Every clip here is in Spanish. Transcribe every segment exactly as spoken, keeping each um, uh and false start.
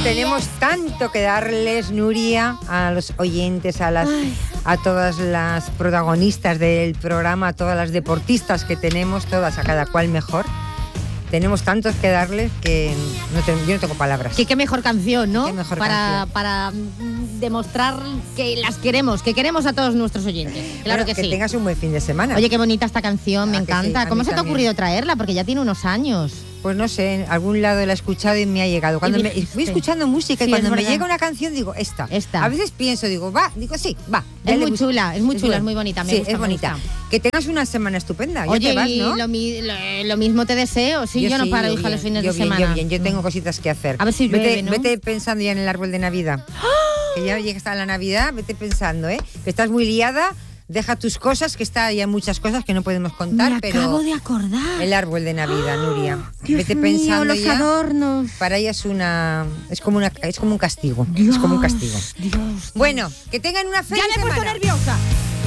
tenemos tanto que darles, Nuria, a los oyentes, a las, a todas las protagonistas del programa, a todas las deportistas que tenemos, todas, a cada cual mejor. Tenemos tantos que darles que no te, yo no tengo palabras. Que qué mejor canción, ¿no? Qué mejor para, canción. Para demostrar que las queremos, que queremos a todos nuestros oyentes. Claro bueno, que, que sí. Que tengas un buen fin de semana. Oye, qué bonita esta canción, me ah, encanta. Sí, ¿Cómo se te ha también. ocurrido traerla? Porque ya tiene unos años. Pues no sé, en algún lado la he escuchado y me ha llegado. Cuando me, fui escuchando música sí, y cuando me verdad. llega una canción digo, esta. Esta. A veces pienso, digo, va, digo, sí, va. Es muy chula, es muy chula, es muy bonita. Me sí, gusta, es me bonita. gusta. Que tengas una semana estupenda. Ya Oye, te vas, y ¿no? lo, mi, lo, lo mismo te deseo. Sí, yo, yo no sí, paro, yo hija, bien, los fines yo de bien, semana. Yo bien, yo tengo cositas que hacer. A ver si llueve, vete, ¿no? Vete pensando ya en el árbol de Navidad. ¡Oh! Que ya llega hasta la Navidad, vete pensando, ¿eh? Que estás muy liada. Deja tus cosas, que está ya muchas cosas que no podemos contar, Me pero acabo de acordar. el árbol de Navidad, Nuria. Dios Vete mío, pensando los ya. adornos. Para ella es una es como una es como un castigo. Dios, es como un castigo. Dios, Dios. Bueno, que tengan una feliz Ya me he puesto semana. nerviosa.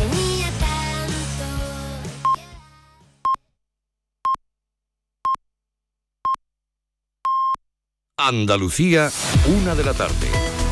Andalucía, una de la tarde.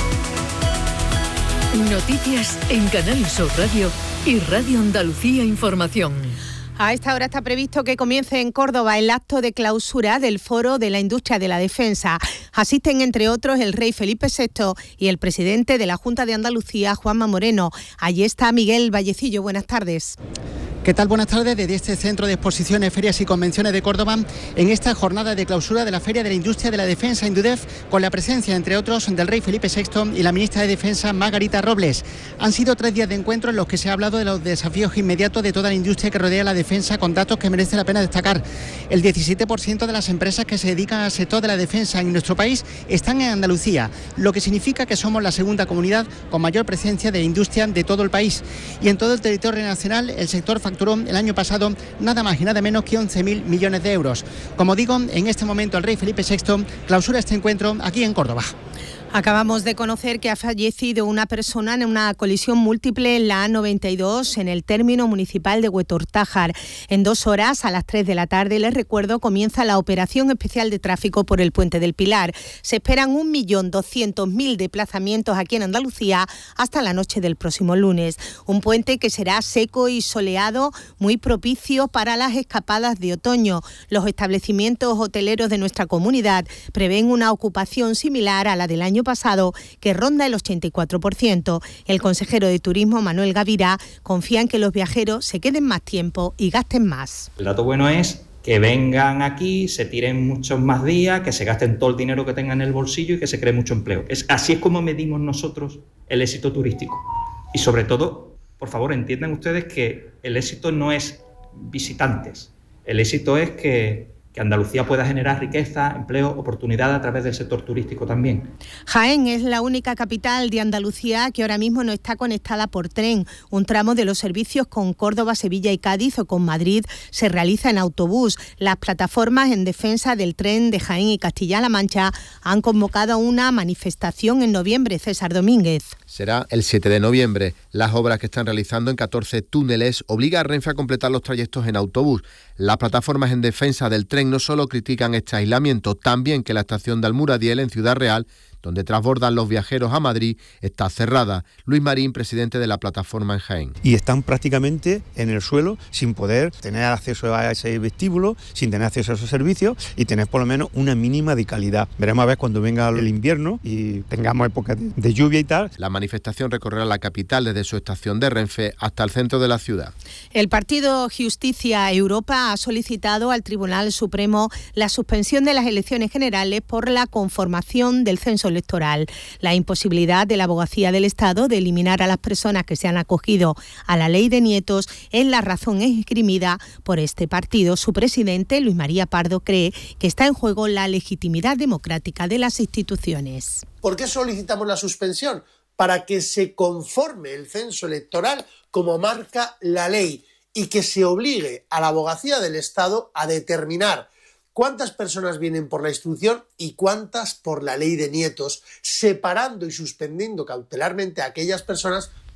Noticias en Canal Sur Radio y Radio Andalucía Información. A esta hora está previsto que comience en Córdoba el acto de clausura del Foro de la Industria de la Defensa. Asisten, entre otros, el rey Felipe sexto y el presidente de la Junta de Andalucía, Juanma Moreno. Allí está Miguel Vallecillo. Buenas tardes. ¿Qué tal? Buenas tardes. Desde este Centro de Exposiciones, Ferias y Convenciones de Córdoba, en esta jornada de clausura de la Feria de la Industria de la Defensa, Indudef, con la presencia, entre otros, del rey Felipe sexto y la ministra de Defensa, Margarita Robles. Han sido tres días de encuentro en los que se ha hablado de los desafíos inmediatos de toda la industria que rodea la defensa, con datos que merece la pena destacar. El diecisiete por ciento de las empresas que se dedican al sector de la defensa en nuestro país están en Andalucía, lo que significa que somos la segunda comunidad con mayor presencia de industria de todo el país. Y en todo el territorio nacional, el sector facturó el año pasado nada más y nada menos que once mil millones de euros. Como digo, en este momento el rey Felipe sexto clausura este encuentro aquí en Córdoba. Acabamos de conocer que ha fallecido una persona en una colisión múltiple en la A noventa y dos en el término municipal de Huetortájar. En dos horas, a las tres de la tarde, les recuerdo, comienza la operación especial de tráfico por el Puente del Pilar. Se esperan un millón doscientos mil desplazamientos aquí en Andalucía hasta la noche del próximo lunes. Un puente que será seco y soleado, muy propicio para las escapadas de otoño. Los establecimientos hoteleros de nuestra comunidad prevén una ocupación similar a la del año pasado, que ronda el ochenta y cuatro por ciento. El consejero de Turismo, Manuel Gavirá, confía en que los viajeros se queden más tiempo y gasten más. El dato bueno es que vengan aquí, se tiren muchos más días, que se gasten todo el dinero que tengan en el bolsillo y que se cree mucho empleo. Es, así es como medimos nosotros el éxito turístico. Y sobre todo, por favor, entiendan ustedes que el éxito no es visitantes. El éxito es que que Andalucía pueda generar riqueza, empleo, oportunidad a través del sector turístico también. Jaén es la única capital de Andalucía que ahora mismo no está conectada por tren. Un tramo de los servicios con Córdoba, Sevilla y Cádiz o con Madrid se realiza en autobús. Las plataformas en defensa del tren de Jaén y Castilla-La Mancha han convocado una manifestación en noviembre. César Domínguez. Será el siete de noviembre. Las obras que están realizando en catorce túneles obligan a Renfe a completar los trayectos en autobús. Las plataformas en defensa del tren no solo critican este aislamiento, también que la estación de Almuradiel en Ciudad Real, donde transbordan los viajeros a Madrid, está cerrada. Luis Marín, presidente de la plataforma en Jaén. Y están prácticamente en el suelo sin poder tener acceso a ese vestíbulo, sin tener acceso a esos servicios y tener por lo menos una mínima de calidad. Veremos a ver cuando venga el invierno y tengamos época de, de lluvia y tal. La manifestación recorrerá la capital desde su estación de Renfe hasta el centro de la ciudad. El partido Justicia Europa ha solicitado al Tribunal Supremo la suspensión de las elecciones generales por la conformación del censo electoral. La imposibilidad de la Abogacía del Estado de eliminar a las personas que se han acogido a la ley de nietos es la razón esgrimida por este partido. Su presidente, Luis María Pardo, cree que está en juego la legitimidad democrática de las instituciones. ¿Por qué solicitamos la suspensión? Para que se conforme el censo electoral como marca la ley y que se obligue a la Abogacía del Estado a determinar cuántas personas vienen por la instrucción y cuántas por la ley de nietos, separando y suspendiendo cautelarmente a aquellas personas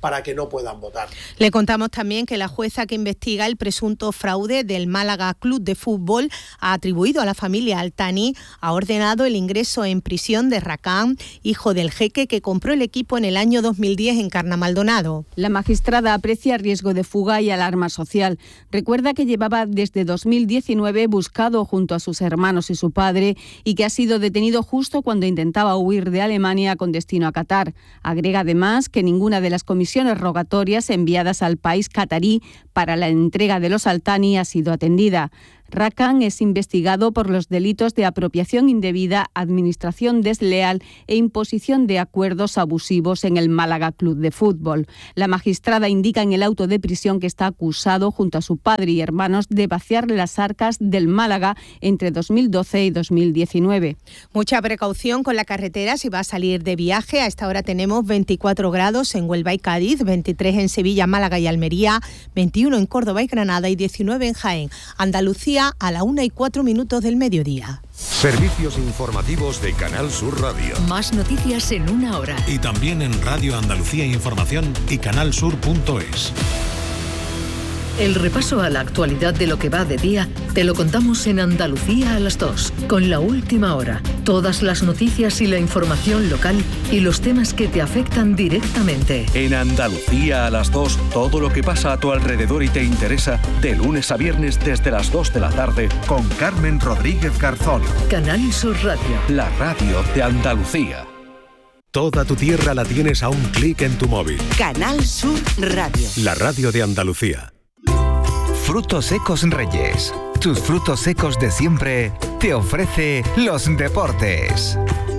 para que no puedan votar. Le contamos también que la jueza que investiga el presunto fraude del Málaga Club de Fútbol ha atribuido a la familia Altani, ha ordenado el ingreso en prisión de Racán, hijo del jeque que compró el equipo en el año dos mil diez en Carnamaldonado. La magistrada aprecia riesgo de fuga y alarma social. Recuerda que llevaba desde dos mil diecinueve buscado junto a sus hermanos y su padre y que ha sido detenido justo cuando intentaba huir de Alemania con destino a Qatar. Agrega además que ninguna de las comisiones rogatorias enviadas al país catarí para la entrega de los Altani ha sido atendida. Racán es investigado por los delitos de apropiación indebida, administración desleal e imposición de acuerdos abusivos en el Málaga Club de Fútbol. La magistrada indica en el auto de prisión que está acusado junto a su padre y hermanos de vaciar las arcas del Málaga entre dos mil doce y dos mil diecinueve. Mucha precaución con la carretera si va a salir de viaje. A esta hora tenemos veinticuatro grados en Huelva y Cádiz, veintitrés en Sevilla, Málaga y Almería, veintiuno en Córdoba y Granada y diecinueve en Jaén. Andalucía a la una y cuatro minutos del mediodía. Servicios informativos de Canal Sur Radio. Más noticias en una hora. Y también en Radio Andalucía Información y canal sur punto es. El repaso a la actualidad de lo que va de día te lo contamos en Andalucía a las dos, con La Última Hora. Todas las noticias y la información local y los temas que te afectan directamente. En Andalucía a las dos, todo lo que pasa a tu alrededor y te interesa, de lunes a viernes desde las dos de la tarde, con Carmen Rodríguez Garzón. Canal Sur Radio. La radio de Andalucía. Toda tu tierra la tienes a un clic en tu móvil. Canal Sur Radio. La radio de Andalucía. Frutos Secos Reyes. Tus frutos secos de siempre te ofrece los deportes.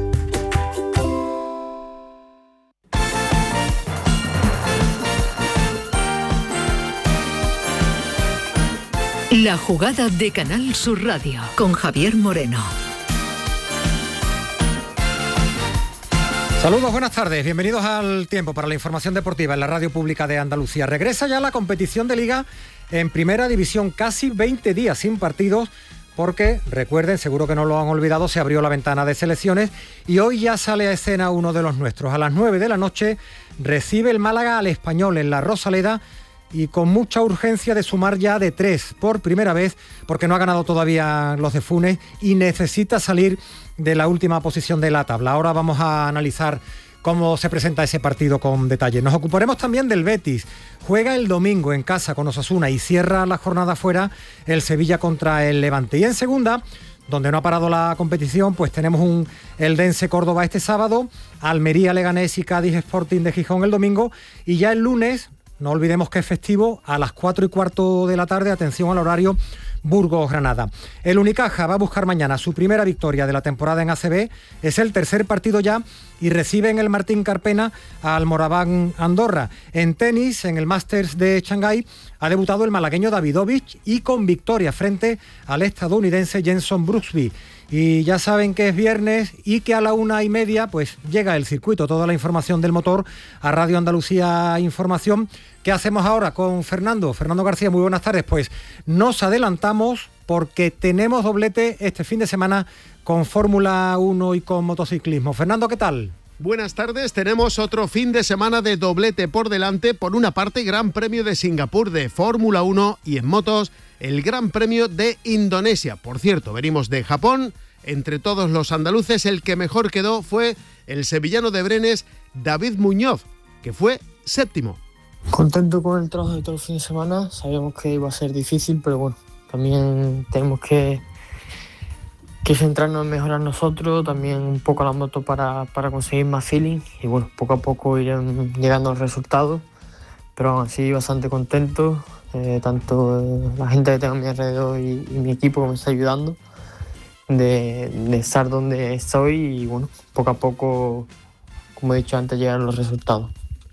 La jugada de Canal Sur Radio con Javier Moreno. Saludos, buenas tardes, bienvenidos al Tiempo para la Información Deportiva en la Radio Pública de Andalucía. Regresa ya la competición de Liga en Primera División, casi veinte días sin partidos, porque, recuerden, seguro que no lo han olvidado, se abrió la ventana de selecciones y hoy ya sale a escena uno de los nuestros. A las nueve de la noche recibe el Málaga al Español en la Rosaleda y con mucha urgencia de sumar ya de tres por primera vez, porque no ha ganado todavía los de Funes y necesita salir de la última posición de la tabla. Ahora vamos a analizar cómo se presenta ese partido con detalle. Nos ocuparemos también del Betis. Juega el domingo en casa con Osasuna y cierra la jornada fuera el Sevilla contra el Levante. Y en segunda, donde no ha parado la competición, pues tenemos un Eldense Córdoba este sábado, Almería, Leganés y Cádiz Sporting de Gijón el domingo, y ya el lunes, no olvidemos que es festivo, a las cuatro y cuarto de la tarde, atención al horario, Burgos-Granada. El Unicaja va a buscar mañana su primera victoria de la temporada en A C B, es el tercer partido ya y recibe en el Martín Carpena al Moraván Andorra. En tenis, en el Masters de Shanghái, ha debutado el malagueño Davidovich y con victoria frente al estadounidense Jenson Brooksby. Y ya saben que es viernes y que a la una y media pues llega el circuito, toda la información del motor a Radio Andalucía Información. ¿Qué hacemos ahora con Fernando? Fernando García, muy buenas tardes. Pues nos adelantamos porque tenemos doblete este fin de semana con Fórmula uno y con motociclismo. Fernando, ¿qué tal? Buenas tardes, tenemos otro fin de semana de doblete por delante. Por una parte, Gran Premio de Singapur de Fórmula uno y en motos, el Gran Premio de Indonesia. Por cierto, venimos de Japón. Entre todos los andaluces, el que mejor quedó fue el sevillano de Brenes, David Muñoz, que fue séptimo. Contento con el trabajo de todo el fin de semana. Sabíamos que iba a ser difícil, pero bueno, también tenemos que, que centrarnos en mejorar nosotros, también un poco la moto para, para conseguir más feeling y bueno, poco a poco irán llegando los resultados, pero aún así bastante contento, eh, tanto eh, la gente que tengo a mi alrededor y, y mi equipo que me está ayudando de, de estar donde estoy y bueno, poco a poco, como he dicho antes, llegan los resultados.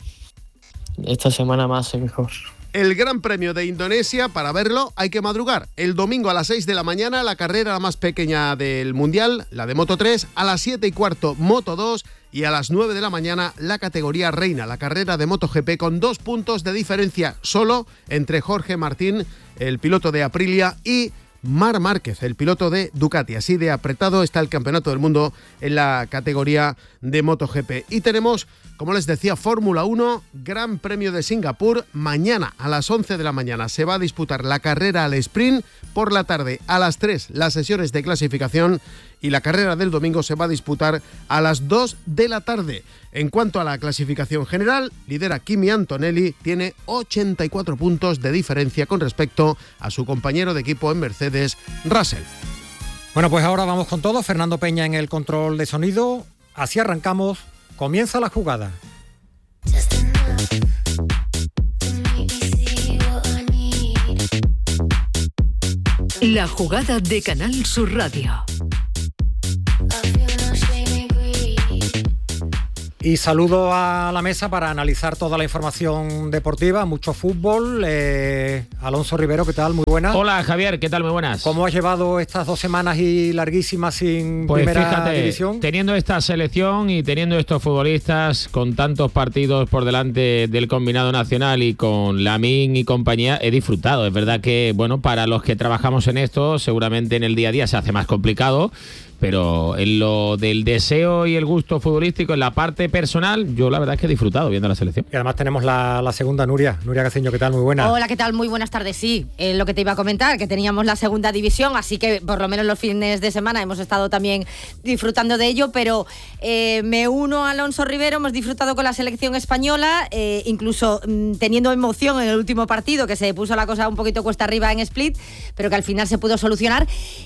Esta semana más y mejor. El Gran Premio de Indonesia, para verlo hay que madrugar. El domingo a las seis de la mañana, la carrera la más pequeña del Mundial, la de Moto tres, a las siete y cuarto Moto dos y a las nueve de la mañana la categoría reina, la carrera de MotoGP con dos puntos de diferencia solo entre Jorge Martín, el piloto de Aprilia, y Marc Márquez, el piloto de Ducati. Así de apretado está el Campeonato del Mundo en la categoría de MotoGP. Y tenemos, como les decía, Fórmula uno, Gran Premio de Singapur. Mañana a las once de la mañana se va a disputar la carrera al sprint. Por la tarde a las tres las sesiones de clasificación y la carrera del domingo se va a disputar a las dos de la tarde. En cuanto a la clasificación general, lidera Kimi Antonelli, tiene ochenta y cuatro puntos de diferencia con respecto a su compañero de equipo en Mercedes, Russell. Bueno, pues ahora vamos con todo. Fernando Peña en el control de sonido. Así arrancamos. Comienza la jugada. La jugada de Canal Sur Radio. Y saludo a la mesa para analizar toda la información deportiva, mucho fútbol. Eh, Alonso Rivero, ¿qué tal? Muy buenas. Hola, Javier, ¿qué tal? Muy buenas. ¿Cómo has llevado estas dos semanas y larguísimas sin pues primera fíjate, división? Teniendo esta selección y teniendo estos futbolistas con tantos partidos por delante del combinado nacional y con Lamine y compañía, he disfrutado. Es verdad que, bueno, para los que trabajamos en esto, seguramente en el día a día se hace más complicado, pero en lo del deseo y el gusto futbolístico, en la parte personal, yo la verdad es que he disfrutado viendo la selección. Y además tenemos la, la segunda, Nuria. Nuria Gaciño, ¿qué tal? Muy buena. Hola, ¿qué tal? Muy buenas tardes. Sí, eh, lo que te iba a comentar, que teníamos la segunda división, así que por lo menos los fines de semana hemos estado también disfrutando de ello, pero eh, me uno a Alonso Rivero, hemos disfrutado con la selección española, eh, incluso mm, teniendo emoción en el último partido, que se puso la cosa un poquito cuesta arriba en Split, pero que al final se pudo solucionar.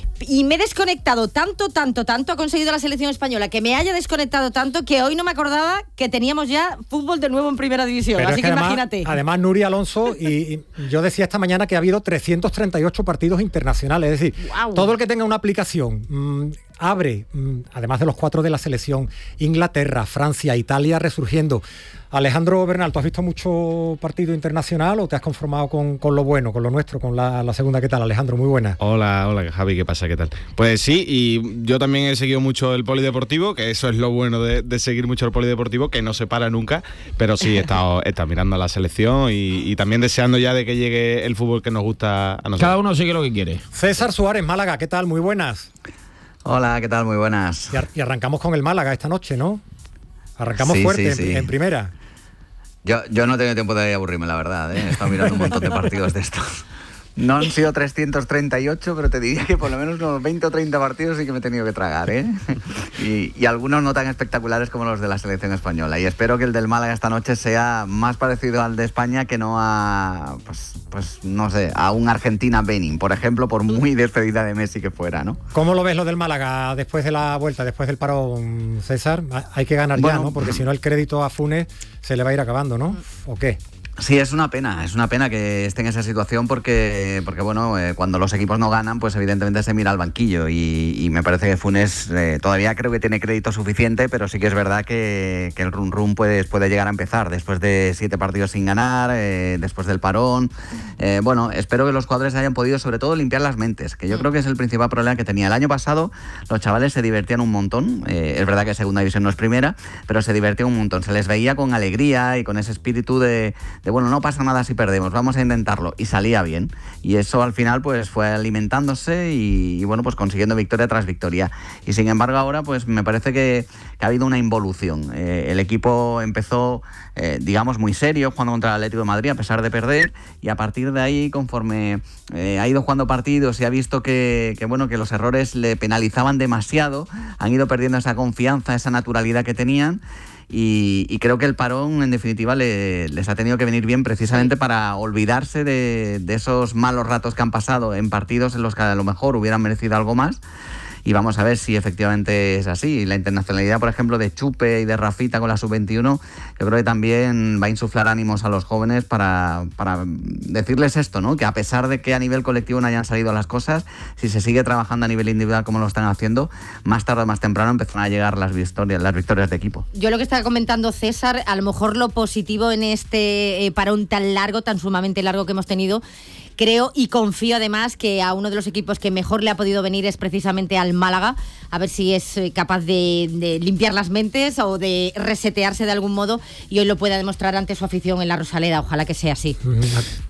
Y me he desconectado tanto, tanto, tanto ha conseguido la selección española, que me haya desconectado tanto que hoy no me acordaba que teníamos ya fútbol de nuevo en primera división. Pero así es que, que además, imagínate. Además, Nuria, Alonso, y, y yo decía esta mañana que ha habido trescientos treinta y ocho partidos internacionales. Es decir, wow. Todo el que tenga una aplicación mmm, abre, mmm, además de los cuatro de la selección, Inglaterra, Francia, Italia resurgiendo. Alejandro Bernal, ¿tú has visto mucho partido internacional o te has conformado con, con lo bueno, con lo nuestro, con la, la segunda? ¿Qué tal, Alejandro? Muy buena. Hola, hola, Javi, ¿qué pasa? ¿Qué tal? Pues sí, y yo también he seguido mucho el polideportivo, que eso es lo bueno de, de seguir mucho el polideportivo, que no se para nunca, pero sí he estado, he estado mirando a la selección y, y también deseando ya de que llegue el fútbol que nos gusta a nosotros. Cada uno sigue lo que quiere. César Suárez, Málaga, ¿qué tal? Muy buenas. Hola, ¿qué tal? Muy buenas. Y, ar- y arrancamos con el Málaga esta noche, ¿no? Arrancamos sí, fuerte sí, en, sí. en primera. Yo, yo no he tenido tiempo de aburrirme, la verdad, ¿eh? He estado mirando un montón de partidos de estos. No han sido trescientos treinta y ocho, pero te diría que por lo menos unos veinte o treinta partidos sí que me he tenido que tragar, ¿eh? Y, y algunos no tan espectaculares como los de la selección española. Y espero que el del Málaga esta noche sea más parecido al de España que no a, pues, pues no sé, a un Argentina-Benin, por ejemplo, por muy despedida de Messi que fuera, ¿no? ¿Cómo lo ves lo del Málaga después de la vuelta, después del parón, César? Hay que ganar bueno, ya, ¿no? Porque si no el crédito a Funes se le va a ir acabando, ¿no? ¿O qué? Sí, es una pena, es una pena que esté en esa situación porque, porque bueno, eh, cuando los equipos no ganan, pues evidentemente se mira al banquillo y, y me parece que Funes eh, todavía creo que tiene crédito suficiente, pero sí que es verdad que, que el run run puede, puede llegar a empezar después de siete partidos sin ganar, eh, después del parón. Eh, bueno, espero que los jugadores hayan podido sobre todo limpiar las mentes, que yo creo que es el principal problema que tenía. El año pasado los chavales se divertían un montón, eh, es verdad que segunda división no es primera, pero se divertían un montón, se les veía con alegría y con ese espíritu de... de bueno, no pasa nada si perdemos, vamos a intentarlo, y salía bien, y eso al final pues fue alimentándose y, y bueno, pues consiguiendo victoria tras victoria, y sin embargo ahora pues me parece que, que ha habido una involución. Eh, el equipo empezó eh, digamos muy serio jugando contra el Atlético de Madrid a pesar de perder, y a partir de ahí conforme eh, ha ido jugando partidos y ha visto que, que bueno, que los errores le penalizaban demasiado, han ido perdiendo esa confianza, esa naturalidad que tenían. Y, y creo que el parón en definitiva le, les ha tenido que venir bien precisamente para olvidarse de, de esos malos ratos que han pasado en partidos en los que a lo mejor hubieran merecido algo más. Y vamos a ver si efectivamente es así. La internacionalidad, por ejemplo, de Chupe y de Rafita con la sub veintiuno, yo creo que también va a insuflar ánimos a los jóvenes para, para decirles esto, ¿no? Que a pesar de que a nivel colectivo no hayan salido las cosas, si se sigue trabajando a nivel individual como lo están haciendo, más tarde o más temprano empezarán a llegar las victorias, las victorias de equipo. Yo lo que estaba comentando César, a lo mejor lo positivo en este eh, parón tan largo, tan sumamente largo que hemos tenido, creo y confío además que a uno de los equipos que mejor le ha podido venir es precisamente al Málaga, a ver si es capaz de, de limpiar las mentes o de resetearse de algún modo y hoy lo pueda demostrar ante su afición en la Rosaleda, ojalá que sea así.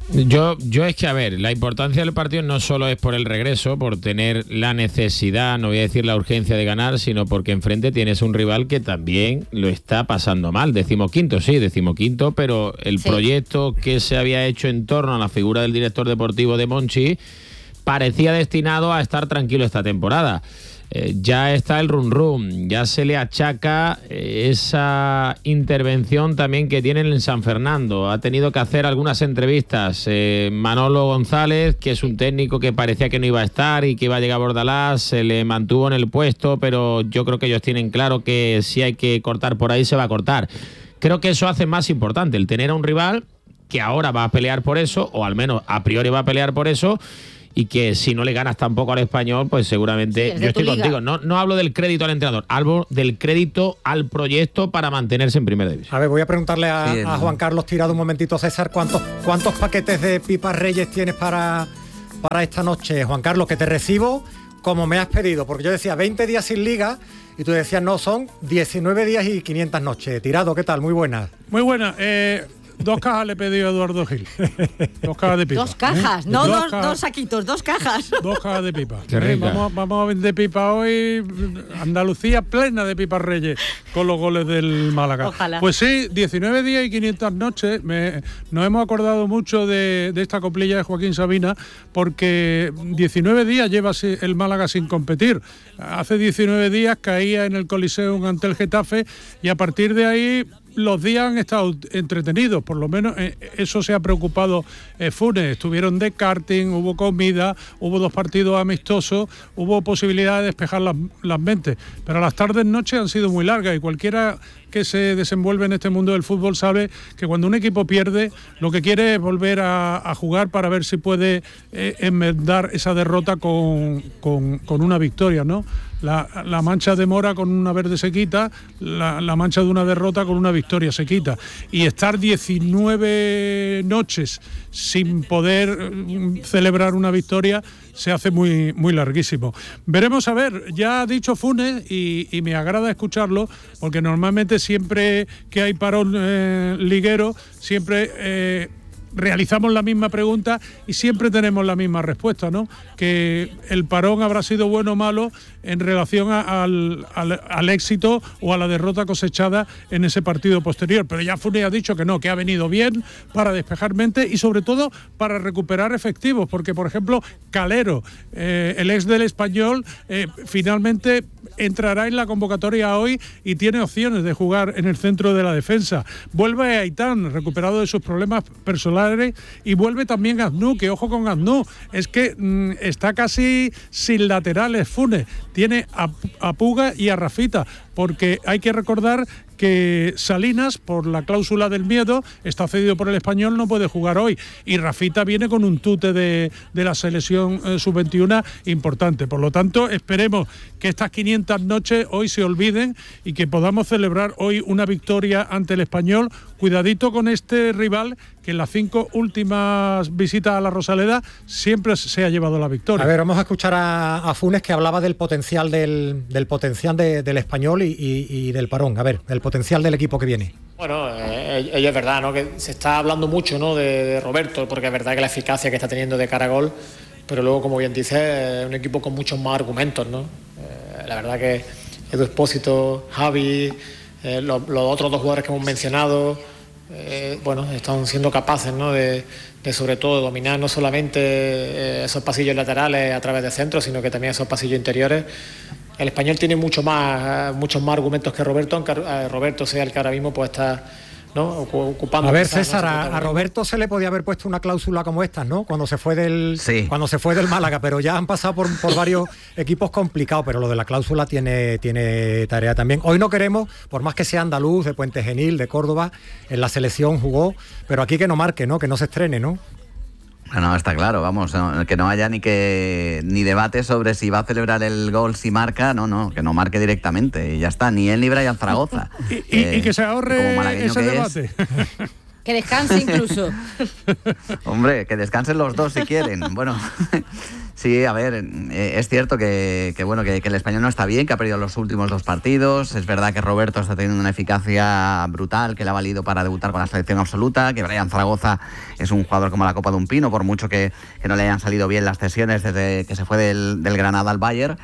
Yo, yo es que, a ver, la importancia del partido no solo es por el regreso, por tener la necesidad, no voy a decir la urgencia de ganar, sino porque enfrente tienes un rival que también lo está pasando mal. Decimoquinto, sí, decimoquinto, pero el sí. proyecto que se había hecho en torno a la figura del director deportivo de Monchi parecía destinado a estar tranquilo esta temporada. Eh, ya está el run run, ya se le achaca eh, esa intervención también que tienen en San Fernando. Ha tenido que hacer algunas entrevistas eh, Manolo González, que es un técnico que parecía que no iba a estar y que iba a llegar a Bordalás, se le mantuvo en el puesto, pero yo creo que ellos tienen claro que si hay que cortar por ahí se va a cortar. Creo que eso hace más importante, el tener a un rival que ahora va a pelear por eso, o al menos a priori va a pelear por eso, y que si no le ganas tampoco al Español, pues seguramente, sí, yo estoy contigo, no, no hablo del crédito al entrenador, hablo del crédito al proyecto para mantenerse en primera división. A ver, voy a preguntarle a, sí, a Juan Carlos Tirado un momentito, César, ¿cuántos, cuántos paquetes de pipas Reyes tienes para, para esta noche? Juan Carlos, que te recibo como me has pedido, porque yo decía veinte días sin liga y tú decías no, son diecinueve días y quinientas noches. Tirado, ¿qué tal? Muy buenas. Muy buenas, eh... Dos cajas le he pedido a Eduardo Gil. Dos cajas de pipa. Dos cajas, ¿eh? no dos, dos, cajas, dos saquitos, dos cajas. Dos cajas de pipa. ¿Eh? Vamos, vamos a vender pipa hoy. Andalucía plena de pipas Reyes con los goles del Málaga. Ojalá. Pues sí, diecinueve días y quinientas noches. Me, nos hemos acordado mucho de, de esta coplilla de Joaquín Sabina, porque diecinueve días lleva el Málaga sin competir. Hace diecinueve días caía en el Coliseum ante el Getafe y a partir de ahí los días han estado entretenidos, por lo menos eh, eso se ha preocupado eh, Funes. Estuvieron de karting, hubo comida, hubo dos partidos amistosos, hubo posibilidad de despejar las, las mentes, pero las tardes noches han sido muy largas y cualquiera que se desenvuelve en este mundo del fútbol sabe que cuando un equipo pierde lo que quiere es volver a, a jugar para ver si puede eh, enmendar esa derrota con, con, con una victoria, ¿no? La, la mancha de mora con una verde se quita, la, la mancha de una derrota con una victoria se quita. Y estar diecinueve noches sin poder celebrar una victoria se hace muy, muy larguísimo. Veremos a ver, ya ha dicho Funes y, y me agrada escucharlo, porque normalmente siempre que hay parón eh, liguero, siempre... Eh, realizamos la misma pregunta y siempre tenemos la misma respuesta, ¿no? Que el parón habrá sido bueno o malo en relación a, al, al, al éxito o a la derrota cosechada en ese partido posterior. Pero ya Funes ha dicho que no, que ha venido bien para despejar mente y sobre todo para recuperar efectivos, porque por ejemplo Calero, eh, el ex del Español, eh, finalmente entrará en la convocatoria hoy y tiene opciones de jugar en el centro de la defensa. Vuelve Aitán, recuperado de sus problemas personales, y vuelve también Aznou, que ojo con Aznou, es que mmm, está casi sin laterales Funes, tiene a, a Puga y a Rafita, porque hay que recordar que Salinas, por la cláusula del miedo, está cedido por el Español, no puede jugar hoy. Y Rafita viene con un tute de, de la selección eh, sub veintiuno importante. Por lo tanto, esperemos que estas quinientas noches hoy se olviden y que podamos celebrar hoy una victoria ante el Español. Cuidadito con este rival que en las cinco últimas visitas a la Rosaleda siempre se ha llevado la victoria. A ver, vamos a escuchar a, a Funes, que hablaba del potencial del, del potencial de, del Español y, y, y del parón. A ver, el potencial del equipo que viene. Bueno, eh, ello es verdad, ¿no? Que se está hablando mucho, ¿no? de, de Roberto, porque es verdad que la eficacia que está teniendo de cara a gol, pero luego, como bien dice, es un equipo con muchos más argumentos, ¿no? Eh, la verdad que Edu Expósito, Javi, eh, los, los otros dos jugadores que hemos mencionado, eh, bueno, están siendo capaces, ¿no? de, de sobre todo dominar no solamente eh, esos pasillos laterales a través de centros, sino que también esos pasillos interiores. El Español tiene mucho más, muchos más argumentos que Roberto, aunque Roberto sea el que ahora mismo pues está, ¿no? ocupando. A ver, quizás, César, ¿no? a, a Roberto se le podía haber puesto una cláusula como esta, ¿no? Cuando se fue del, sí. cuando se fue del Málaga, pero ya han pasado por, por varios equipos complicados, pero lo de la cláusula tiene, tiene tarea también. Hoy no queremos, por más que sea andaluz, de Puente Genil, de Córdoba, en la selección jugó, pero aquí que no marque, ¿no? Que no se estrene, ¿no? No, está claro, vamos, no, que no haya ni que ni debate sobre si va a celebrar el gol, si marca, no, no, que no marque directamente y ya está, ni él ni Brian Zaragoza. y, y, eh, y que se ahorre ese debate. Que descanse incluso. Hombre, que descansen los dos si quieren. Bueno, Sí, a ver, eh, es cierto que, que bueno que, que el Español no está bien, que ha perdido los últimos dos partidos. Es verdad que Roberto está teniendo una eficacia brutal, que le ha valido para debutar con la selección absoluta, que Brian Zaragoza es un jugador como la copa de un pino, por mucho que, que no le hayan salido bien las cesiones desde que se fue del, del Granada al Bayern.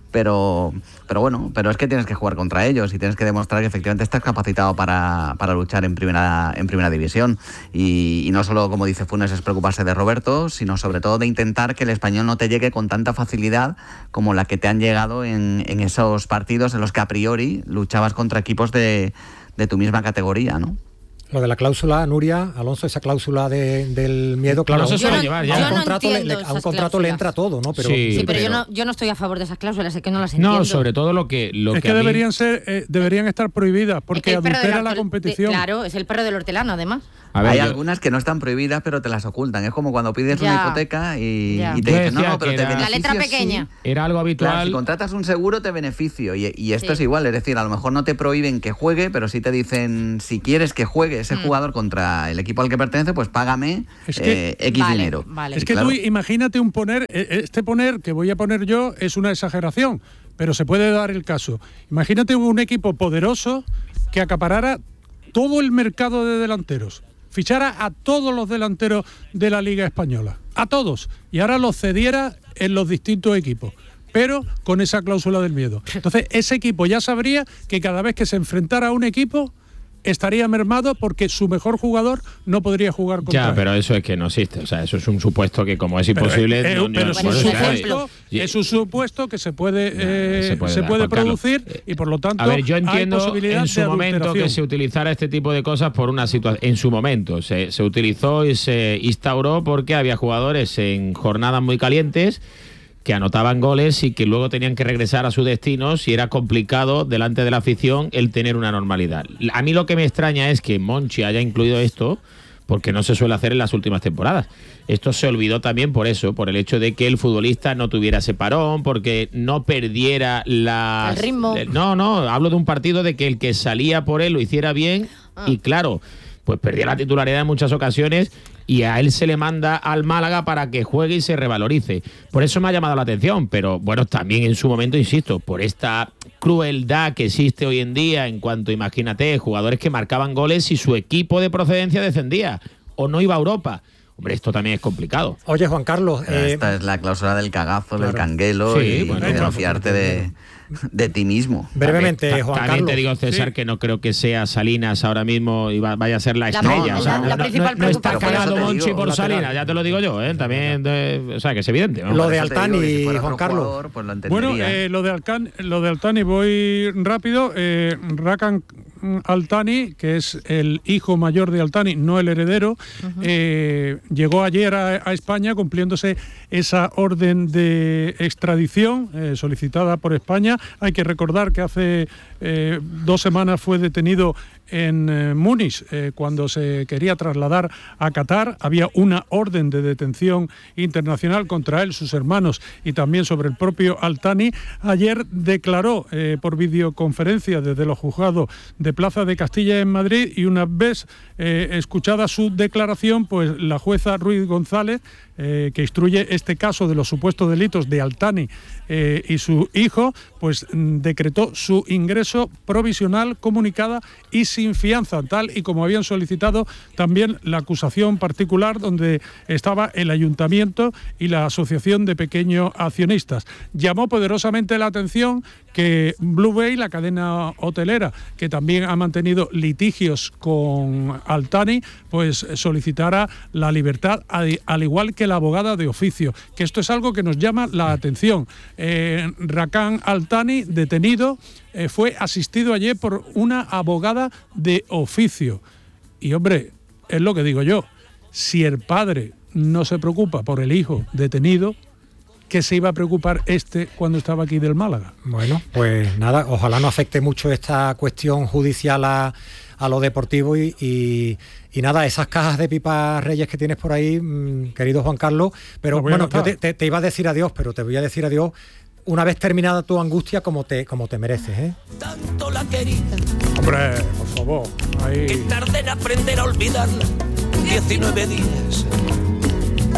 Pero, pero bueno, pero es que tienes que jugar contra ellos y tienes que demostrar que efectivamente estás capacitado para, para luchar en primera, en primera división. Y, y no solo, como dice Funes, es preocuparse de Roberto, sino sobre todo de intentar que el Español no te llegue con tanta facilidad como la que te han llegado en, en esos partidos en los que a priori luchabas contra equipos de, de tu misma categoría, ¿no? Lo de la cláusula, Nuria, Alonso, esa cláusula de, del miedo, claro, no se suele a un, llevar, ya. a un No contrato, le, le, a un contrato le entra todo, ¿no? Pero, sí, sí, pero, pero yo, no, yo no estoy a favor de esas cláusulas, es que no las entiendo. No, sobre todo lo que... Lo es que, que mí... deberían ser eh, deberían estar prohibidas porque es que adultera la competición. De, claro, es el perro del hortelano, además. A ver, Hay yo... algunas que no están prohibidas, pero te las ocultan. Es como cuando pides ya. una hipoteca y, y te yo dicen, no, no, pero te era... beneficio. La letra pequeña. Sí. Era algo habitual. Claro, si contratas un seguro, te beneficio. Y, y esto sí. es igual, es decir, a lo mejor no te prohíben que juegue, pero sí te dicen, si quieres que juegue ese mm. jugador contra el equipo al que pertenece, pues págame es que, eh, X vale, dinero. Vale. Es que claro. tú imagínate un poner, este poner que voy a poner yo es una exageración, pero se puede dar el caso. Imagínate un equipo poderoso que acaparara todo el mercado de delanteros, fichara a todos los delanteros de la Liga Española, a todos, y ahora los cediera en los distintos equipos, pero con esa cláusula del miedo. Entonces ese equipo ya sabría que cada vez que se enfrentara a un equipo estaría mermado porque su mejor jugador no podría jugar contra Ya, él. pero eso es que no existe. O sea, eso es un supuesto que como es imposible... Pero, eh, no, pero no, es, no, un no, supuesto, y, es un supuesto que se puede, eh, se puede, se dar, puede Juan Carlos. producir y por lo tanto A ver, yo entiendo hay posibilidad en su de momento adulteración. que se utilizara este tipo de cosas por una situación... En su momento se, se utilizó y se instauró porque había jugadores en jornadas muy calientes que anotaban goles y que luego tenían que regresar a su destino si era complicado delante de la afición el tener una normalidad. A mí lo que me extraña es que Monchi haya incluido esto porque no se suele hacer en las últimas temporadas. Esto se olvidó también por eso, por el hecho de que el futbolista no tuviera ese parón, porque no perdiera la... el ritmo. No, no, hablo de un partido de que el que salía por él lo hiciera bien ah. y claro, pues perdía la titularidad en muchas ocasiones y a él se le manda al Málaga para que juegue y se revalorice. Por eso me ha llamado la atención, pero bueno, también en su momento, insisto, por esta crueldad que existe hoy en día en cuanto, imagínate, jugadores que marcaban goles y su equipo de procedencia descendía o no iba a Europa. Hombre, esto también es complicado. Oye, Juan Carlos... Eh, esta es la cláusula del cagazo, claro. del canguelo sí, y bueno, de no claro, fiarte de... de ti mismo. Brevemente, también, Juan también Carlos. te digo, César, sí. que no creo que sea Salinas ahora mismo y va, vaya a ser la estrella. La, o sea, la, la no, principal no, no está cagado Monchi digo, por lateral. Salinas, ya te lo digo yo, ¿eh? También, de, o sea, que es evidente, ¿no? Lo de Altani, Altani, si Juan Carlos. Jugador, pues lo bueno, eh, lo de Altani, lo de Altani voy rápido. Eh, Rakan Altani, que es el hijo mayor de Altani, no el heredero, uh-huh. eh, llegó ayer a, a España cumpliéndose esa orden de extradición eh, solicitada por España. Hay que recordar que hace eh, dos semanas fue detenido en eh, Múnich eh, cuando se quería trasladar a Qatar. Había una orden de detención internacional contra él, sus hermanos y también sobre el propio Altani. Ayer declaró eh, por videoconferencia desde los juzgados de Plaza de Castilla en Madrid y una vez eh, escuchada su declaración, pues la jueza Ruiz González, eh, que instruye este caso de los supuestos delitos de Altani eh, y su hijo, pues decretó su ingreso provisional, comunicada y sin fianza, tal y como habían solicitado también la acusación particular donde estaba el ayuntamiento y la asociación de pequeños accionistas. Llamó poderosamente la atención que Blue Bay, la cadena hotelera, que también ha mantenido litigios con Altani, pues solicitara la libertad, al igual que la abogada de oficio, que esto es algo que nos llama la atención. Eh, Rakan Altani, detenido, eh, fue asistido ayer por una abogada de oficio. Y hombre, es lo que digo yo, si el padre no se preocupa por el hijo detenido, ¿qué se iba a preocupar este cuando estaba aquí del Málaga? Bueno, pues nada, ojalá no afecte mucho esta cuestión judicial a, a lo deportivo y, y, y nada, esas cajas de pipas Reyes que tienes por ahí, mmm, querido Juan Carlos, pero bueno, yo te, te, te iba a decir adiós, pero te voy a decir adiós una vez terminada tu angustia como te, como te mereces, ¿eh? Tanto la quería. Hombre, por favor, ahí. Que tarde en aprender a olvidarla. diecinueve días.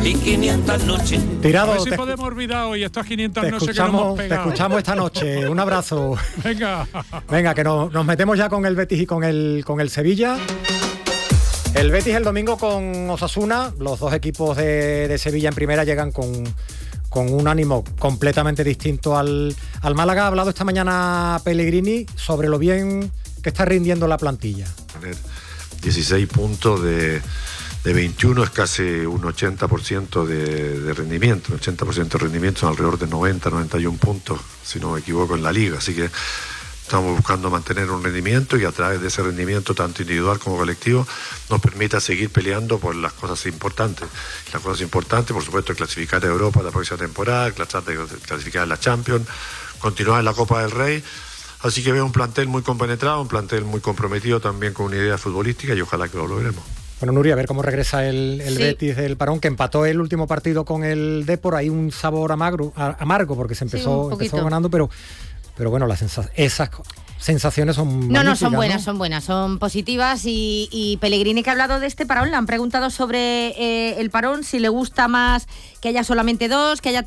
y quinientas noches. Tirado, a ver si te, podemos olvidar hoy estas quinientas te noches que nos escuchamos, hemos te pegado. escuchamos esta noche. Un abrazo. Venga. Venga, que nos, nos metemos ya con el Betis y con el, con el Sevilla. El Betis el domingo con Osasuna. Los dos equipos de, de Sevilla en primera llegan con, con un ánimo completamente distinto al, al Málaga. Ha hablado esta mañana Pellegrini sobre lo bien que está rindiendo la plantilla. dieciséis puntos de, de veintiuno es casi un ochenta por ciento de, de rendimiento. Un ochenta por ciento de rendimiento son alrededor de noventa, noventa y uno puntos, si no me equivoco, en la liga. Así que estamos buscando mantener un rendimiento y a través de ese rendimiento, tanto individual como colectivo, nos permita seguir peleando por las cosas importantes. Las cosas importantes, por supuesto, es clasificar a Europa la próxima temporada, tratar de clasificar a la Champions, continuar en la Copa del Rey. Así que veo un plantel muy compenetrado, un plantel muy comprometido también con una idea futbolística y ojalá que lo logremos. Bueno, Nuria, a ver cómo regresa el, el Sí. Betis del parón, que empató el último partido con el Depor. Hay un sabor amargo, a- amargo porque se empezó, Sí, un poquito. empezó ganando, pero, pero bueno, las sensa- esas co- sensaciones son No, no, son magníficas, buenas, ¿no? son buenas, son positivas y, y Pellegrini, que ha hablado de este parón, le han preguntado sobre eh, el parón, si le gusta más que haya solamente dos, que haya